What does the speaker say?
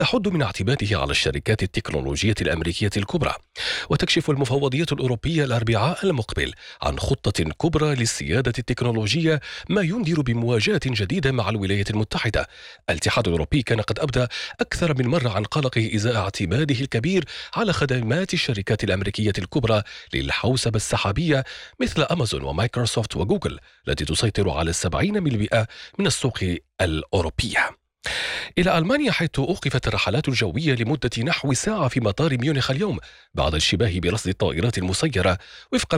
تحد من اعتماده على الشركات التكنولوجية الأمريكية الكبرى. وتكشف المفوضية الأوروبية الأربعاء المقبل عن خطة كبرى للسيادة التكنولوجية، ما ينذر بمواجهة جديدة مع الولايات المتحدة. الاتحاد الأوروبي كان قد أبدى أكثر من مرة عن قلقه إزاء اعتماده الكبير على خدمات الشركات الأمريكية الكبرى للحوسبة السحابية مثل أمازون ومايكروسوفت وجوجل، التي تسيطر على 70% من السوق الأوروبية. إلى ألمانيا، حيث أوقفت الرحلات الجوية لمدة نحو ساعة في مطار ميونخ اليوم بعد الاشتباه برصد الطائرات المسيرة، وفقا